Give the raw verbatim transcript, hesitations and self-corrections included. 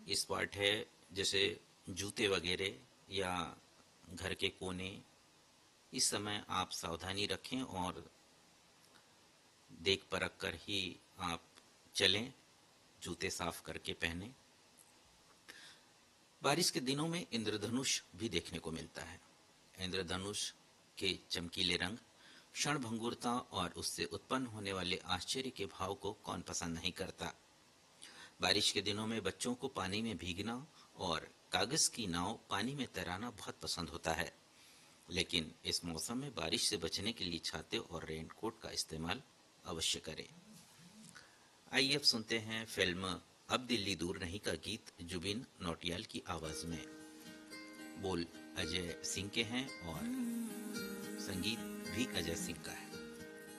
Spot है, जैसे जूते वगैरह या घर के कोने, इस समय आप सावधानी रखें और देख परख कर ही आप चलें, जूते साफ करके पहनें। बारिश के दिनों में इंद्रधनुष भी देखने को मिलता है। इंद्रधनुष के चमकीले रंग, क्षण भंगुरता और उससे उत्पन्न होने वाले आश्चर्य के भाव को कौन पसंद नहीं करता। बारिश के दिनों में बच्चों को पानी में भीगना और कागज की नाव पानी में तैराना बहुत पसंद होता है, लेकिन इस मौसम में बारिश से बचने के लिए छाते और रेनकोट का इस्तेमाल अवश्य करें। आइए अब सुनते हैं फिल्म अब दिल्ली दूर नहीं का गीत जुबिन नौटियाल की आवाज में। बोल अजय सिंह के हैं और संगीत भी अजय सिंह का है।